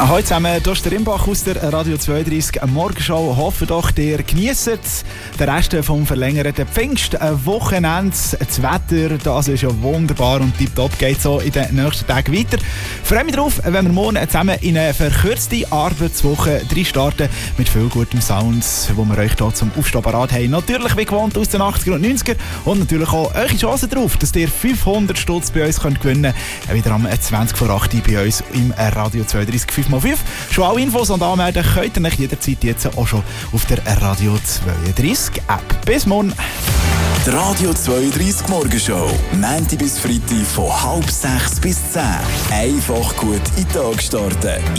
Hallo zusammen, hier ist der Rimbach aus der Radio 32 Morgenshow. Hoffe doch, ihr genießt den Rest vom verlängerten Pfingstwochenende. Das Wetter, das ist ja wunderbar und tipptopp geht so in den nächsten Tagen weiter. Ich freue mich darauf, wenn wir morgen zusammen in eine verkürzte Arbeitswoche starten mit viel gutem Sound, wo wir euch hier zum Aufstehen parat haben. Natürlich wie gewohnt aus den 80er und 90er und natürlich auch eure Chance darauf, dass ihr 500 Stutz bei uns könnt gewinnen könnt. Wieder am 20 vor 8 Uhr bei uns im Radio 32 5x5. Schon alle Infos und anmelden könnt ihr euch jederzeit jetzt auch schon auf der Radio 32 App. Bis morgen. Die Radio 32 Morgenshow. Montag bis Freitag von 5:30 bis 10. Einfach gut in den Tag starten.